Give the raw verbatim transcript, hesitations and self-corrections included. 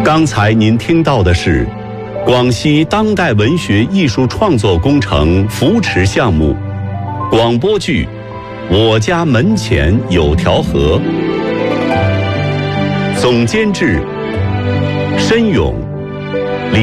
刚才您听到的是广西当代文学艺术创作工程扶持项目广播剧《我家门前有条河》，总监制申勇。